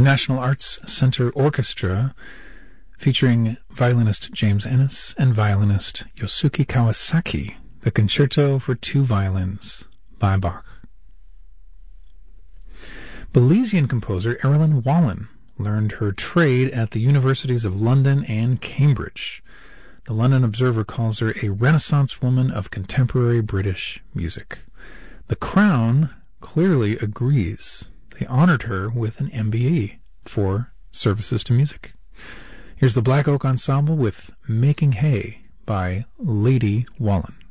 National Arts Center Orchestra, featuring violinist James Ennis and violinist Yosuke Kawasaki, the Concerto for Two Violins by Bach. Belizean composer Erilyn Wallen learned her trade at the universities of London and Cambridge. The London Observer calls her a Renaissance woman of contemporary British music. The Crown clearly agrees. They honored her with an MBE for services to music. Here's the Black Oak Ensemble with Making Hay by Lady Wallen.